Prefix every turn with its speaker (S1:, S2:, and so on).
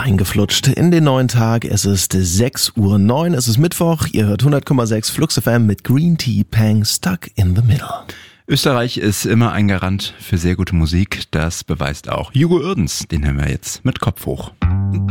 S1: reingeflutscht in den neuen Tag. Es ist 6:09 Uhr, es ist Mittwoch. Ihr hört 100,6 Flux FM mit Green Tea Pang Stuck in the Middle.
S2: Österreich ist immer ein Garant für sehr gute Musik. Das beweist auch Hugo Irdens. Den hören wir jetzt mit Kopf hoch.